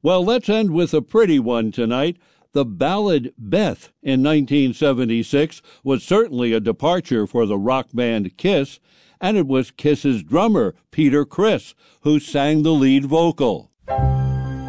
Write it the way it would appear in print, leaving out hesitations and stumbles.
Well, let's end with a pretty one tonight. The ballad Beth in 1976 was certainly a departure for the rock band Kiss, and it was Kiss's drummer, Peter Criss, who sang the lead vocal.